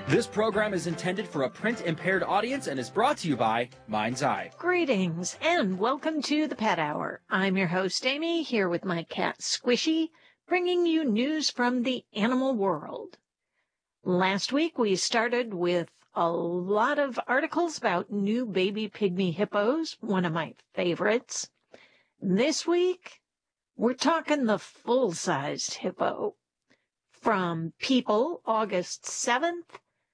This program is intended for a print-impaired audience and is brought to you by Mind's Eye. Greetings and welcome to the Pet Hour. I'm your host, Amy, here with my cat, Squishy, bringing you news from the animal world. Last week, we started with a lot of articles about new baby pygmy hippos, one of my favorites. This week, we're talking the full-sized hippo. From People, August 7th,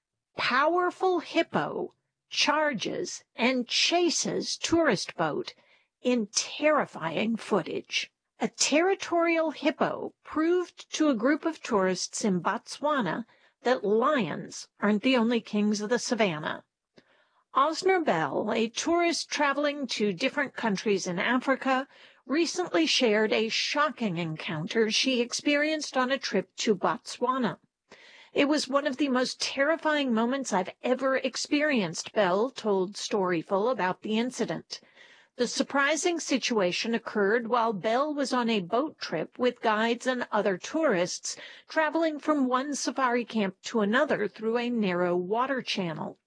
powerful hippo charges and chases tourist boat in terrifying footage. A territorial hippo proved to a group of tourists in Botswana that lions aren't the only kings of the savannah. Osner Bell, a tourist traveling to different countries in Africa, recently shared a shocking encounter she experienced on a trip to Botswana. It was one of the most terrifying moments I've ever experienced, Bell told Storyful about the incident. The surprising situation occurred while Bell was on a boat trip with guides and other tourists traveling from one safari camp to another through a narrow water channel.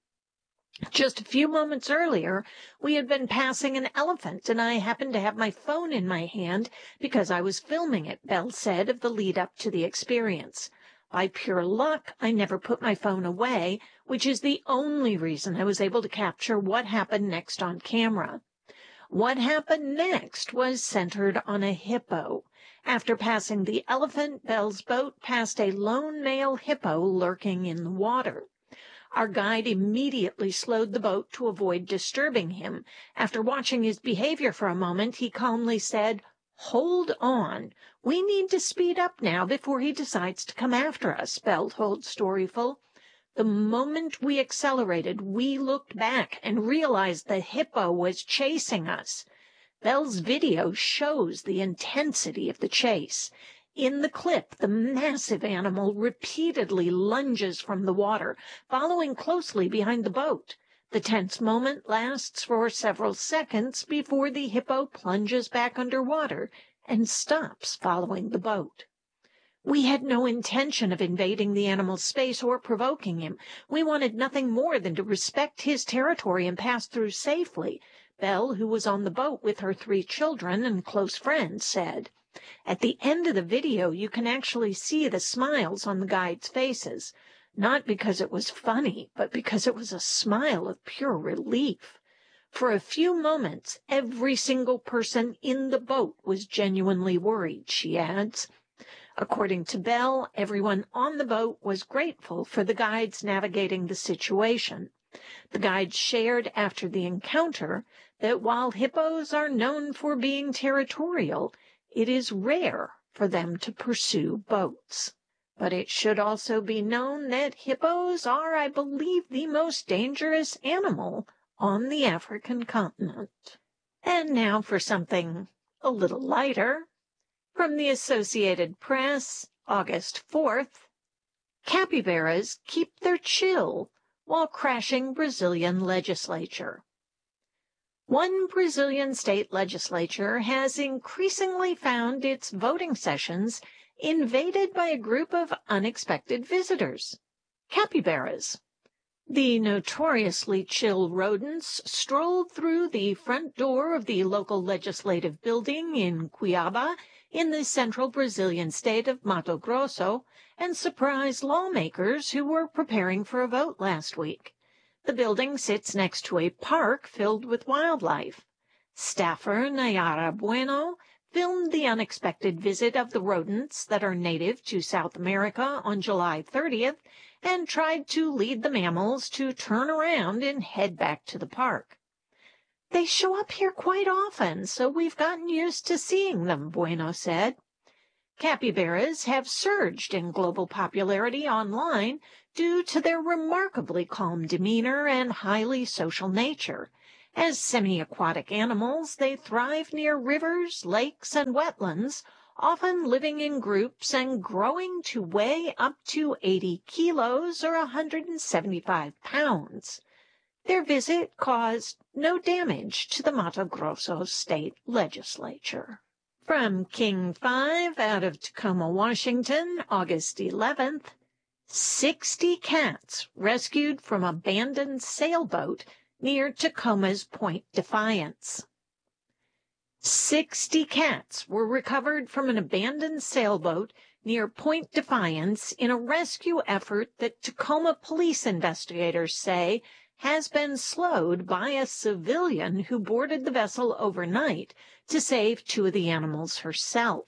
Just a few moments earlier, we had been passing an elephant, and I happened to have my phone in my hand because I was filming it, Bell said of the lead-up to the experience. By pure luck, I never put my phone away, which is the only reason I was able to capture what happened next on camera. What happened next was centered on a hippo. After passing the elephant, Bell's boat passed a lone male hippo lurking in the water. Our guide immediately slowed the boat to avoid disturbing him. After watching his behavior for a moment, he calmly said, "Hold on. We need to speed up now before he decides to come after us," Bell told Storyful. The moment we accelerated, we looked back and realized the hippo was chasing us. Bell's video shows the intensity of the chase. In the clip, the massive animal repeatedly lunges from the water, following closely behind the boat. The tense moment lasts for several seconds before the hippo plunges back underwater and stops following the boat. We had no intention of invading the animal's space or provoking him. We wanted nothing more than to respect his territory and pass through safely, Bell, who was on the boat with her 3 children and close friends, said. At the end of the video, you can actually see the smiles on the guides' faces, not because it was funny, but because it was a smile of pure relief. For a few moments, every single person in the boat was genuinely worried, she adds. According to Bell, everyone on the boat was grateful for the guides navigating the situation. The guides shared after the encounter that while hippos are known for being territorial, it is rare for them to pursue boats. But it should also be known that hippos are, I believe, the most dangerous animal on the African continent. And now for something a little lighter. From the Associated Press, August 4th, capybaras keep their chill while crashing Brazilian legislature. One Brazilian state legislature has increasingly found its voting sessions invaded by a group of unexpected visitors, capybaras. The notoriously chill rodents strolled through the front door of the local legislative building in Cuiabá in the central Brazilian state of Mato Grosso and surprised lawmakers who were preparing for a vote last week. The building sits next to a park filled with wildlife. Staffer Nayara Bueno filmed the unexpected visit of the rodents that are native to South America on July 30th and tried to lead the mammals to turn around and head back to the park. "They show up here quite often, so we've gotten used to seeing them," Bueno said. Capybaras have surged in global popularity online due to their remarkably calm demeanor and highly social nature. As semi-aquatic animals, they thrive near rivers, lakes, and wetlands, often living in groups and growing to weigh up to 80 kilos or 175 pounds. Their visit caused no damage to the Mato Grosso state legislature. From King 5 out of Tacoma, Washington, August 11th, 60 cats rescued from abandoned sailboat near Tacoma's Point Defiance. 60 cats were recovered from an abandoned sailboat near Point Defiance in a rescue effort that Tacoma police investigators say has been slowed by a civilian who boarded the vessel overnight to save 2 of the animals herself.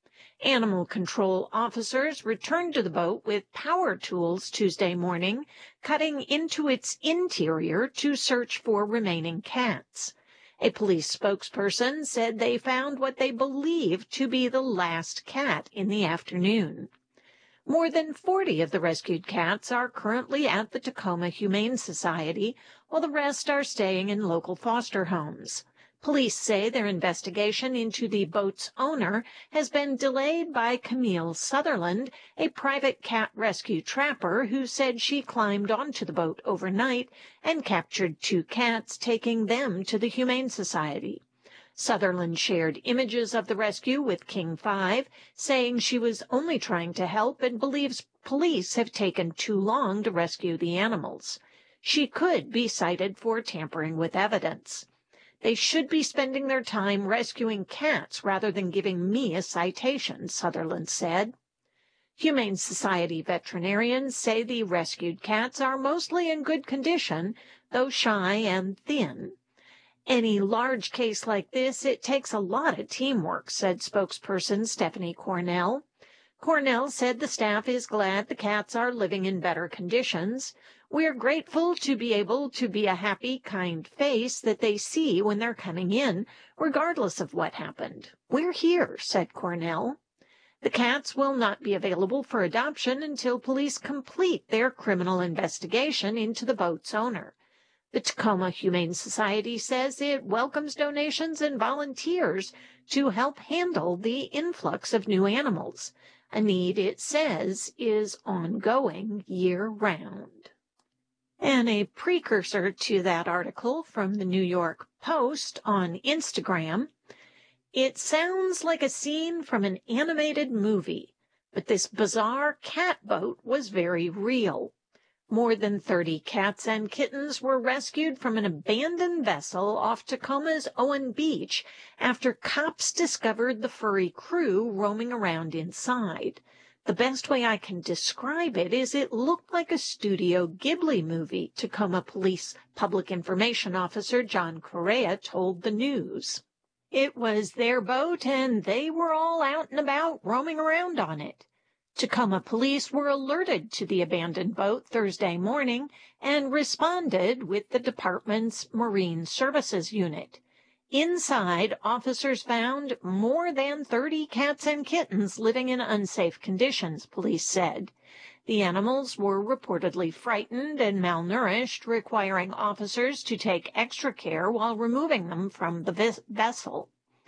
Animal control officers returned to the boat with power tools Tuesday morning, cutting into its interior to search for remaining cats. A police spokesperson said they found what they believe to be the last cat in the afternoon. More than 40 of the rescued cats are currently at the Tacoma Humane Society, while the rest are staying in local foster homes. Police say their investigation into the boat's owner has been delayed by Camille Sutherland, a private cat rescue trapper who said she climbed onto the boat overnight and captured 2 cats, taking them to the Humane Society. Sutherland shared images of the rescue with King 5, saying she was only trying to help and believes police have taken too long to rescue the animals. She could be cited for tampering with evidence. They should be spending their time rescuing cats rather than giving me a citation, Sutherland said. Humane Society veterinarians say the rescued cats are mostly in good condition, though shy and thin. Any large case like this, it takes a lot of teamwork, said spokesperson Stephanie Cornell. Cornell said the staff is glad the cats are living in better conditions. We're grateful to be able to be a happy, kind face that they see when they're coming in, regardless of what happened. We're here, said Cornell. The cats will not be available for adoption until police complete their criminal investigation into the boat's owner. The Tacoma Humane Society says it welcomes donations and volunteers to help handle the influx of new animals, a need it says is ongoing year-round. And a precursor to that article from the New York Post on Instagram, it sounds like a scene from an animated movie, but this bizarre cat boat was very real. More than 30 cats and kittens were rescued from an abandoned vessel off Tacoma's Owen Beach after cops discovered the furry crew roaming around inside. The best way I can describe it is it looked like a Studio Ghibli movie, Tacoma Police Public Information Officer John Correa told the news. It was their boat, and they were all out and about roaming around on it. Tacoma police were alerted to the abandoned boat Thursday morning and responded with the department's Marine Services Unit. Inside, officers found more than 30 cats and kittens living in unsafe conditions, police said. The animals were reportedly frightened and malnourished, requiring officers to take extra care while removing them from the vessel.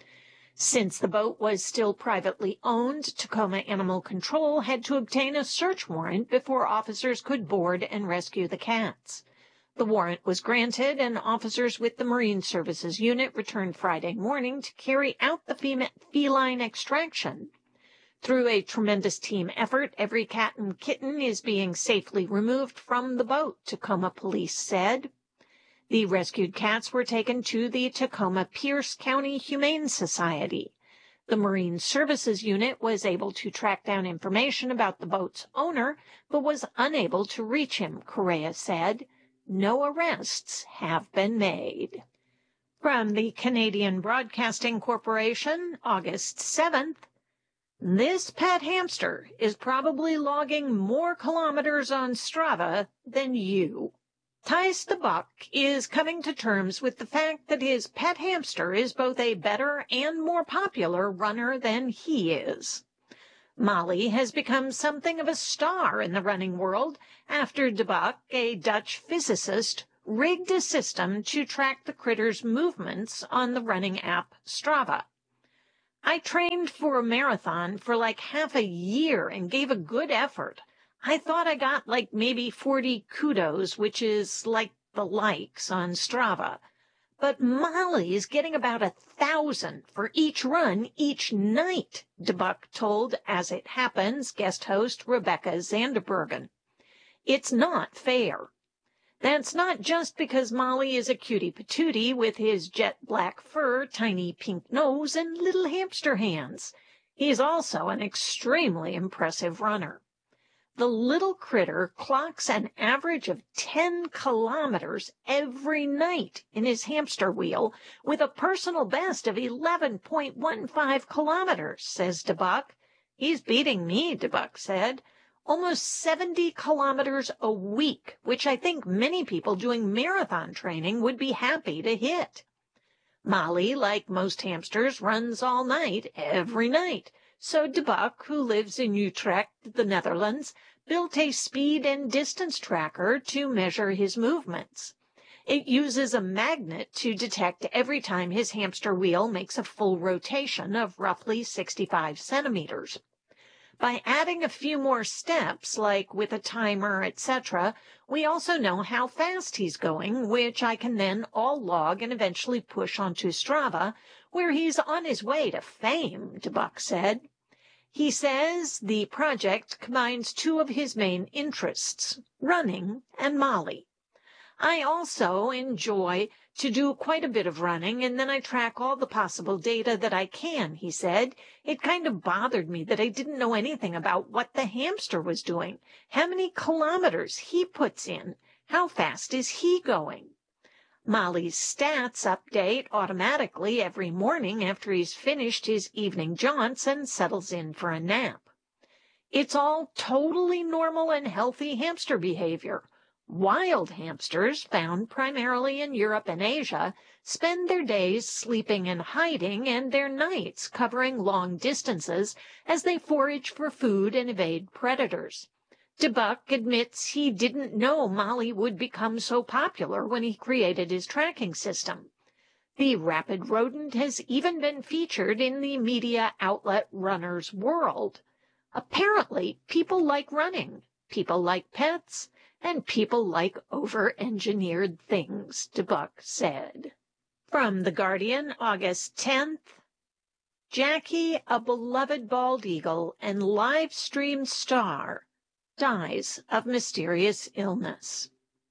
Since the boat was still privately owned, Tacoma Animal Control had to obtain a search warrant before officers could board and rescue the cats. The warrant was granted, and officers with the Marine Services Unit returned Friday morning to carry out the feline extraction. Through a tremendous team effort, every cat and kitten is being safely removed from the boat, Tacoma police said. The rescued cats were taken to the Tacoma Pierce County Humane Society. The Marine Services Unit was able to track down information about the boat's owner, but was unable to reach him, Correa said. No arrests have been made. From the Canadian Broadcasting Corporation, August 7th, this pet hamster is probably logging more kilometers on Strava than you. Thijs de Buck is coming to terms with the fact that his pet hamster is both a better and more popular runner than he is. Molly has become something of a star in the running world after de Buck, a Dutch physicist, rigged a system to track the critter's movements on the running app Strava. I trained for a marathon for like half a year and gave a good effort. I thought I got like maybe 40 kudos, which is like the likes on Strava. But Molly's getting about 1,000 for each run each night, de Buck told As It Happens guest host Rebecca Zanderbergen. It's not fair. That's not just because Molly is a cutie patootie with his jet black fur, tiny pink nose, and little hamster hands. He's also an extremely impressive runner. The little critter clocks an average of 10 kilometers every night in his hamster wheel, with a personal best of 11.15 kilometers, says DeBuck. He's beating me, DeBuck said. Almost 70 kilometers a week, which I think many people doing marathon training would be happy to hit. Molly, like most hamsters, runs all night, every night. So DeBuck, who lives in Utrecht, the Netherlands, built a speed and distance tracker to measure his movements. It uses a magnet to detect every time his hamster wheel makes a full rotation of roughly 65 centimeters. By adding a few more steps, like with a timer, etc., we also know how fast he's going, which I can then all log and eventually push onto Strava, where he's on his way to fame, DeBuck said. He says the project combines two of his main interests, running and Molly. I also enjoy to do quite a bit of running, and then I track all the possible data that I can, he said. It kind of bothered me that I didn't know anything about what the hamster was doing, how many kilometers he puts in, how fast is he going. Molly's stats update automatically every morning after he's finished his evening jaunts and settles in for a nap. It's all totally normal and healthy hamster behavior. Wild hamsters, found primarily in Europe and Asia, spend their days sleeping and hiding and their nights covering long distances as they forage for food and evade predators. DeBuck admits he didn't know Molly would become so popular when he created his tracking system. The rapid rodent has even been featured in the media outlet Runner's World. Apparently, people like running, people like pets, and people like over-engineered things, DeBuck said. From The Guardian, August 10th, Jackie, a beloved bald eagle and live stream star, dies of mysterious illness.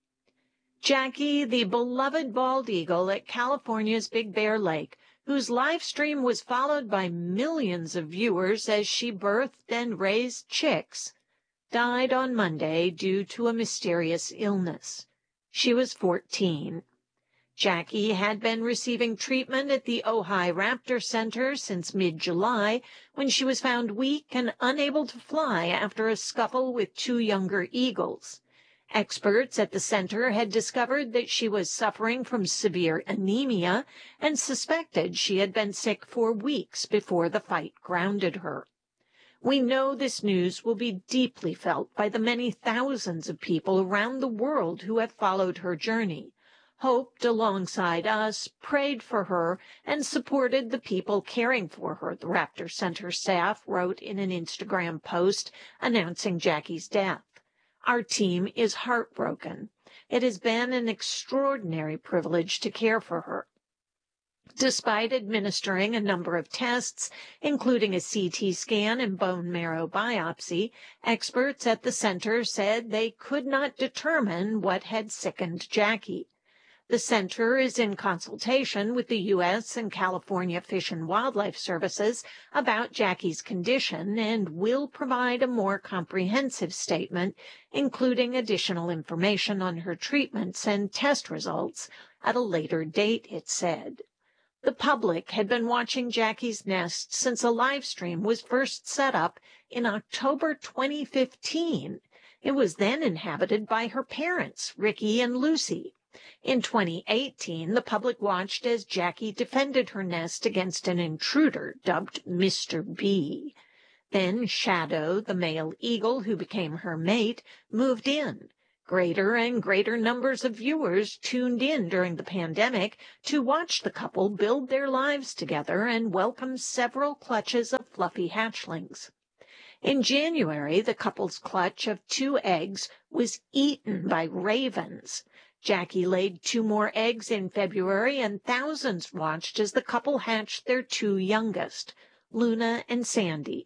Jackie, the beloved bald eagle at California's Big Bear Lake, whose live stream was followed by millions of viewers as she birthed and raised chicks, died on Monday due to a mysterious illness. She was 14. Jackie had been receiving treatment at the Ojai Raptor Center since mid-July, when she was found weak and unable to fly after a scuffle with two younger eagles. Experts at the center had discovered that she was suffering from severe anemia and suspected she had been sick for weeks before the fight grounded her. We know this news will be deeply felt by the many thousands of people around the world who have followed her journey, hoped alongside us, prayed for her, and supported the people caring for her, the Raptor Center staff wrote in an Instagram post announcing Jackie's death. Our team is heartbroken. It has been an extraordinary privilege to care for her. Despite administering a number of tests, including a CT scan and bone marrow biopsy, experts at the center said they could not determine what had sickened Jackie. The center is in consultation with the U.S. and California Fish and Wildlife Services about Jackie's condition and will provide a more comprehensive statement, including additional information on her treatments and test results at a later date, it said. The public had been watching Jackie's nest since a live stream was first set up in October 2015. It was then inhabited by her parents, Ricky and Lucy. In 2018, the public watched as Jackie defended her nest against an intruder dubbed Mr. B. Then Shadow, the male eagle who became her mate, moved in. Greater and greater numbers of viewers tuned in during the pandemic to watch the couple build their lives together and welcome several clutches of fluffy hatchlings. In January, the couple's clutch of 2 eggs was eaten by ravens. Jackie laid 2 more eggs in February, and thousands watched as the couple hatched their 2 youngest, Luna and Sandy.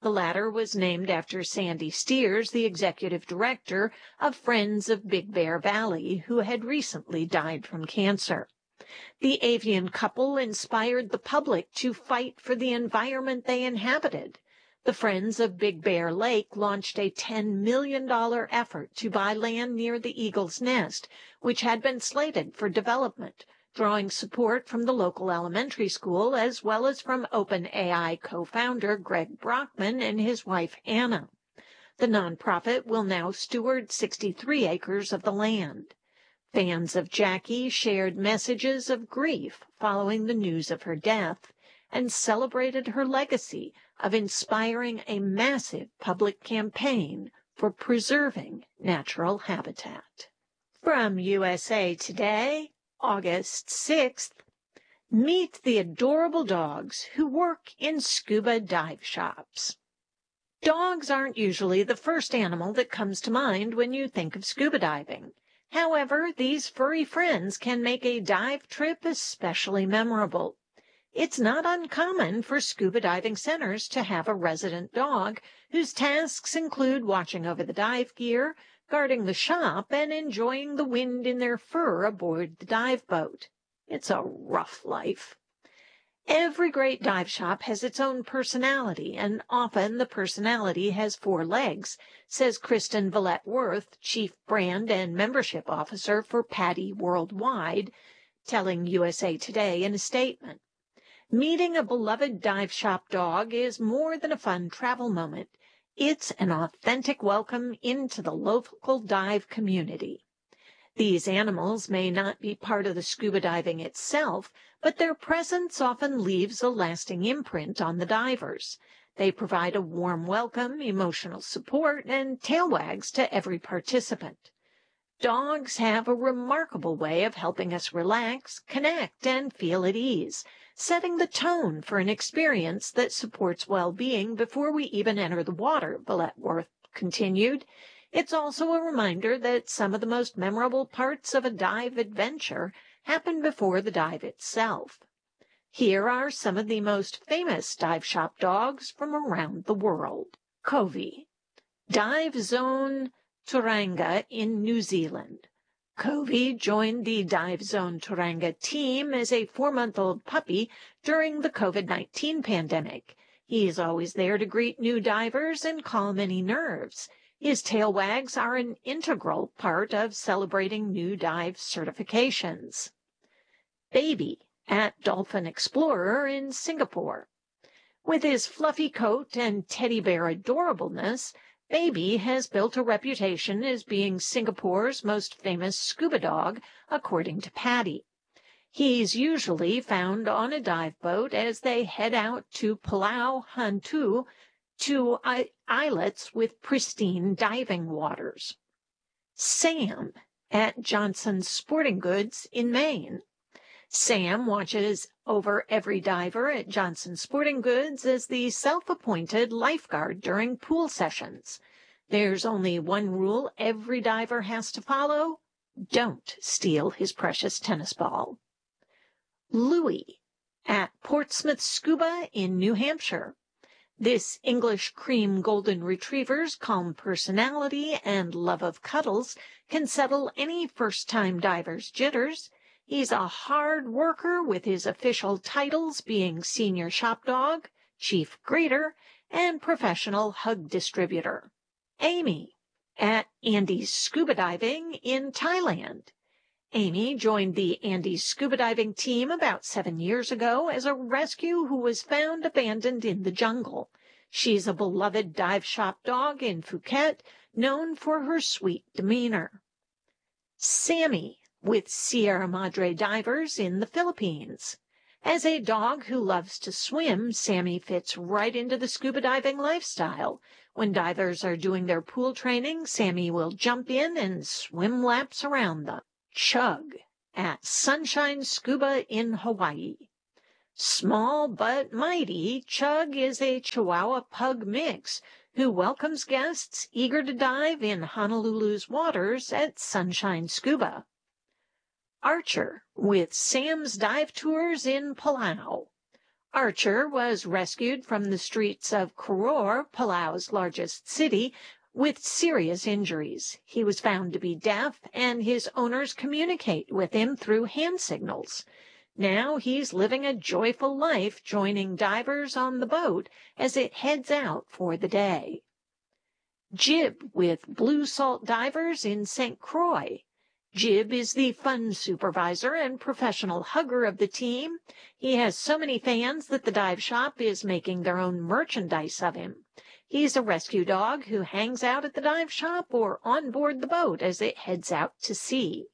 The latter was named after Sandy Steers, the executive director of Friends of Big Bear Valley, who had recently died from cancer. The avian couple inspired the public to fight for the environment they inhabited. The Friends of Big Bear Lake launched a $10 million effort to buy land near the Eagle's Nest, which had been slated for development, drawing support from the local elementary school as well as from OpenAI co-founder Greg Brockman and his wife Anna. The nonprofit will now steward 63 acres of the land. Fans of Jackie shared messages of grief following the news of her death and celebrated her legacy of inspiring a massive public campaign for preserving natural habitat. From USA Today, August 6th, meet the adorable dogs who work in scuba dive shops. Dogs aren't usually the first animal that comes to mind when you think of scuba diving. However, these furry friends can make a dive trip especially memorable. It's not uncommon for scuba diving centers to have a resident dog whose tasks include watching over the dive gear, guarding the shop, and enjoying the wind in their fur aboard the dive boat. It's a rough life. Every great dive shop has its own personality, and often the personality has 4 legs, says Kristen Villette-Worth, Chief Brand and Membership Officer for PADI Worldwide, telling USA Today in a statement. Meeting a beloved dive shop dog is more than a fun travel moment. It's an authentic welcome into the local dive community. These animals may not be part of the scuba diving itself, but their presence often leaves a lasting imprint on the divers. They provide a warm welcome, emotional support, and tail wags to every participant. Dogs have a remarkable way of helping us relax, connect, and feel at ease, setting the tone for an experience that supports well-being before we even enter the water, Villette-Worth continued. It's also a reminder that some of the most memorable parts of a dive adventure happen before the dive itself. Here are some of the most famous dive shop dogs from around the world. Covey, Dive Zone Turanga in New Zealand. Covey joined the Dive Zone Turanga team as a 4-month-old puppy during the COVID-19 pandemic. He is always there to greet new divers and calm any nerves. His tail wags are an integral part of celebrating new dive certifications. Baby at Dolphin Explorer in Singapore. With his fluffy coat and teddy bear adorableness, Baby has built a reputation as being Singapore's most famous scuba dog, according to PADI. He's usually found on a dive boat as they head out to Pulau Hantu, to islets with pristine diving waters. Sam at Johnson's Sporting Goods in Maine. Sam watches over every diver at Johnson's Sporting Goods as the self-appointed lifeguard during pool sessions. There's only one rule every diver has to follow: don't steal his precious tennis ball. Louie at Portsmouth Scuba in New Hampshire. This English cream golden retriever's calm personality and love of cuddles can settle any first-time diver's jitters. He's a hard worker, with his official titles being senior shop dog, chief greeter, and professional hug distributor. Amy at Andy's Scuba Diving in Thailand. Amy joined the Andy's Scuba Diving team about 7 years ago as a rescue who was found abandoned in the jungle. She's a beloved dive shop dog in Phuket, known for her sweet demeanor. Sammy with Sierra Madre Divers in the Philippines. As a dog who loves to swim, Sammy fits right into the scuba diving lifestyle. When divers are doing their pool training, Sammy will jump in and swim laps around them. Chug at Sunshine Scuba in Hawaii. Small but mighty, Chug is a Chihuahua Pug mix who welcomes guests eager to dive in Honolulu's waters at Sunshine Scuba. Archer with Sam's Dive Tours in Palau. Archer was rescued from the streets of Koror, Palau's largest city, with serious injuries. He was found to be deaf, and his owners communicate with him through hand signals. Now he's living a joyful life, joining divers on the boat as it heads out for the day. Jib with Blue Salt Divers in St. Croix. Jib is the fun supervisor and professional hugger of the team. He has so many fans that the dive shop is making their own merchandise of him. He's a rescue dog who hangs out at the dive shop or on board the boat as it heads out to sea.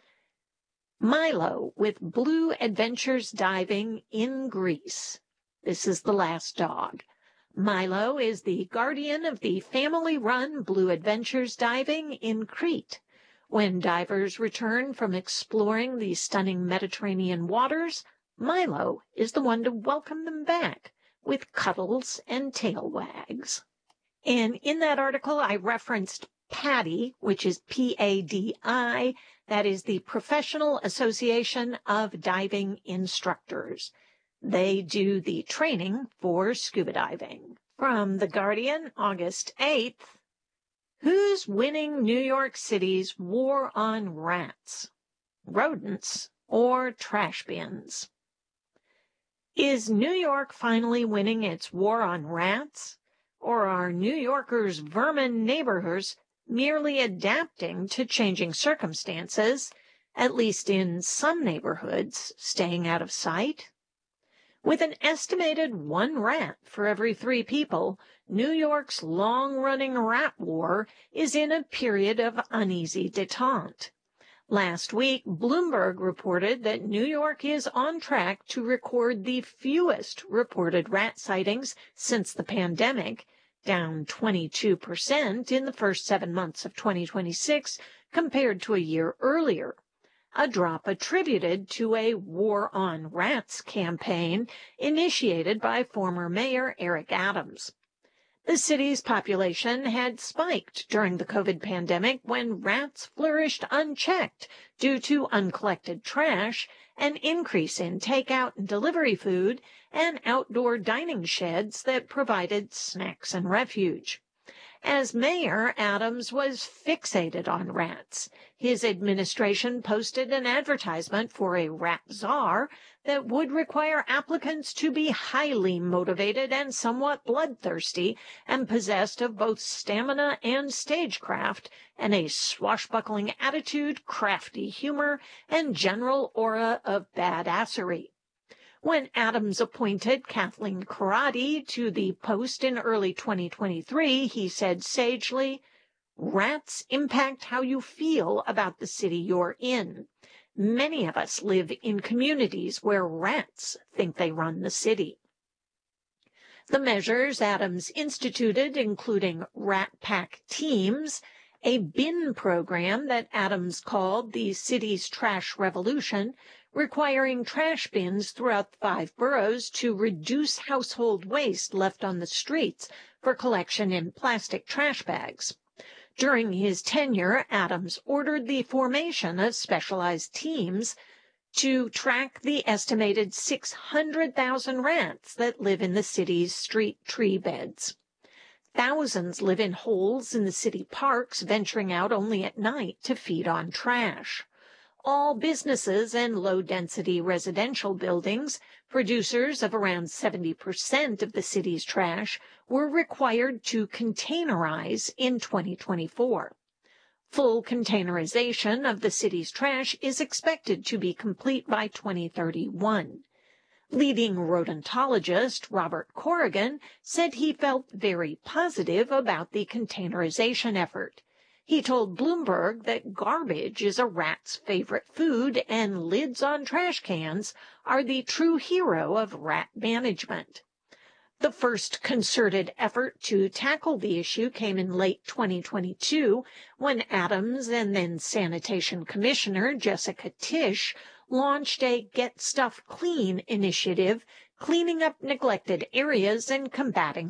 Milo with Blue Adventures Diving in Greece. This is the last dog. Milo is the guardian of the family-run Blue Adventures Diving in Crete. When divers return from exploring the stunning Mediterranean waters, Milo is the one to welcome them back with cuddles and tail wags. And in that article, I referenced PADI, which is P-A-D-I. That is the Professional Association of Diving Instructors. They do the training for scuba diving. From The Guardian, August 8th, who's winning New York City's war on rats? Rodents or trash bins? Is New York finally winning its war on rats? Or are New Yorkers' vermin neighbors merely adapting to changing circumstances, at least in some neighborhoods, staying out of sight? With an estimated 1 rat for every 3 people, New York's long-running rat war is in a period of uneasy detente. Last week, Bloomberg reported that New York is on track to record the fewest reported rat sightings since the pandemic, down 22% in the first 7 months of 2026 compared to a year earlier. A drop attributed to a War on Rats campaign initiated by former Mayor Eric Adams. The city's population had spiked during the COVID pandemic when rats flourished unchecked due to uncollected trash, an increase in takeout and delivery food, and outdoor dining sheds that provided snacks and refuge. As mayor, Adams was fixated on rats. His administration posted an advertisement for a rat czar that would require applicants to be highly motivated and somewhat bloodthirsty and possessed of both stamina and stagecraft and a swashbuckling attitude, crafty humor, and general aura of badassery. When Adams appointed Kathleen Karate to the post in early 2023, he said sagely, "Rats impact how you feel about the city you're in. Many of us live in communities where rats think they run the city." The measures Adams instituted, including rat pack teams, a bin program that Adams called the city's trash revolution, requiring trash bins throughout 5 boroughs to reduce household waste left on the streets for collection in plastic trash bags. During his tenure, Adams ordered the formation of specialized teams to track the estimated 600,000 rats that live in the city's street tree beds. Thousands live in holes in the city parks, venturing out only at night to feed on trash. All businesses and low-density residential buildings, producers of around 70% of the city's trash, were required to containerize in 2024. Full containerization of the city's trash is expected to be complete by 2031. Leading rodentologist Robert Corrigan said he felt very positive about the containerization effort. He told Bloomberg that garbage is a rat's favorite food and lids on trash cans are the true hero of rat management. The first concerted effort to tackle the issue came in late 2022 when Adams and then Sanitation Commissioner Jessica Tisch launched a Get Stuff Clean initiative, cleaning up neglected areas and combating